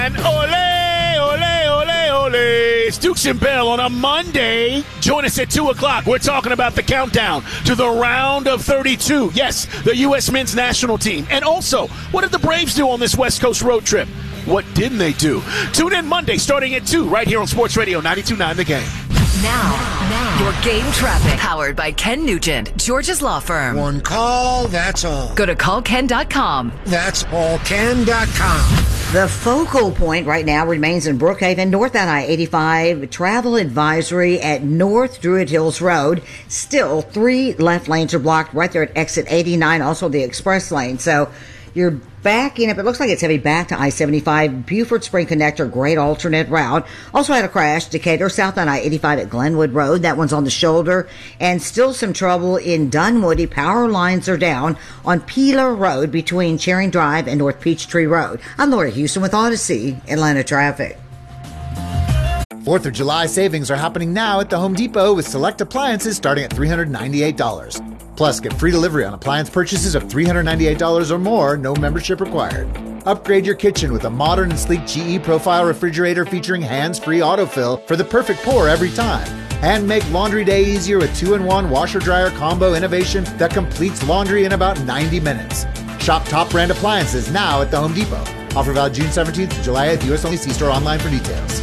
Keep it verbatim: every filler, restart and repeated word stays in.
And ole, ole, ole, ole. It's Dukes and Bell on a Monday. Join us at two o'clock. We're talking about the countdown to the round of thirty-two. Yes, the U S men's national team. And also, what did the Braves do on this West Coast road trip? What didn't they do? Tune in Monday starting at two right here on Sports Radio ninety-two point nine The Game. Now, now, your game traffic. Powered by Ken Nugent, George's Law Firm. One call, that's all. Go to call ken dot com. That's all ken dot com. The focal point right now remains in Brookhaven, northbound I eighty-five. Travel advisory at North Druid Hills Road. Still, three left lanes are blocked right there at exit eighty-nine, also the express lane. So you're backing up. It looks like it's heavy back to I seventy-five. Buford Spring Connector, great alternate route. Also had a crash, Decatur, southbound I eighty-five at Glenwood Road. That one's on the shoulder. And still some trouble in Dunwoody. Power lines are down on Peeler Road between Charing Drive and North Peachtree Road. I'm Laura Houston with Odyssey, Atlanta Traffic. fourth of July savings are happening now at the Home Depot with select appliances starting at three hundred ninety-eight dollars. Plus, get free delivery on appliance purchases of three hundred ninety-eight dollars or more, no membership required. Upgrade your kitchen with a modern and sleek G E Profile refrigerator featuring hands-free autofill for the perfect pour every time. And make laundry day easier with two in one washer-dryer combo innovation that completes laundry in about ninety minutes. Shop top brand appliances now at the Home Depot. Offer valid June seventeenth to July eighth, U S only. See store online for details.